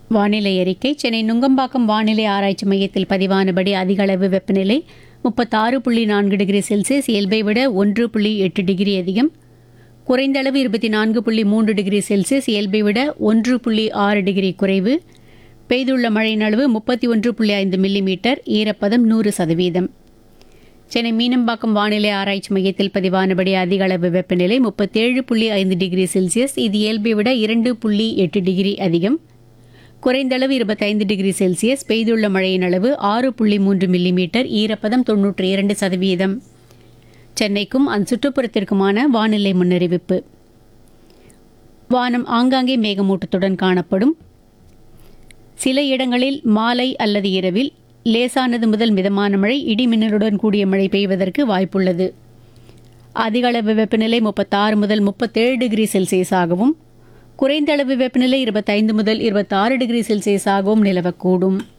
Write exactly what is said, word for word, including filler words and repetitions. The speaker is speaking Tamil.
வானிலை அறிக்கை. சென்னை நுங்கம்பாக்கம் வானிலை ஆராய்ச்சி மையத்தில் பதிவானபடி அதிக அளவு வெப்பநிலை முப்பத்தாறு புள்ளி நான்கு டிகிரி செல்சியஸ், இயல்பை விட ஒன்று புள்ளி எட்டு டிகிரி அதிகம். குறைந்த அளவு இருபத்தி நான்கு புள்ளி மூன்று டிகிரி செல்சியஸ், இயல்பை விட ஒன்று புள்ளி ஆறு டிகிரி குறைவு. பெய்துள்ள மழையின் அளவு முப்பத்தி ஒன்று புள்ளி ஐந்து மில்லிமீட்டர். ஈரப்பதம் நூறு சதவீதம். சென்னை மீனம்பாக்கம் வானிலை ஆராய்ச்சி மையத்தில் பதிவானபடி அதிக அளவு வெப்பநிலை முப்பத்தேழு புள்ளி ஐந்து டிகிரி செல்சியஸ், இது இயல்பை விட இரண்டு புள்ளி எட்டு டிகிரி அதிகம். குறைந்த அளவு இருபத்தைந்து டிகிரி செல்சியஸ். பெய்துள்ள மழையின் அளவு ஆறு புள்ளி மூன்று மில்லிமீட்டர். ஈரப்பதம் தொன்னூற்றி இரண்டு சதவீதம். சென்னைக்கும் அந்த சுற்றுப்புறத்திற்குமான வானிலை முன்னறிவிப்பு. வானம் ஆங்காங்கே மேகமூட்டத்துடன் காணப்படும். சில இடங்களில் மாலை அல்லது இரவில் லேசானது முதல் மிதமான மழை, இடி மின்னலுடன் கூடிய மழை பெய்வதற்கு வாய்ப்புள்ளது. அதிக அளவு வெப்பநிலை முப்பத்தாறு முதல் முப்பத்தேழு டிகிரி செல்சியஸாகவும், குறைந்த அளவு வெப்பநிலை இருபத்தைந்து முதல் இருபத்தாறு டிகிரி செல்சியஸாகவும் நிலவக்கூடும்.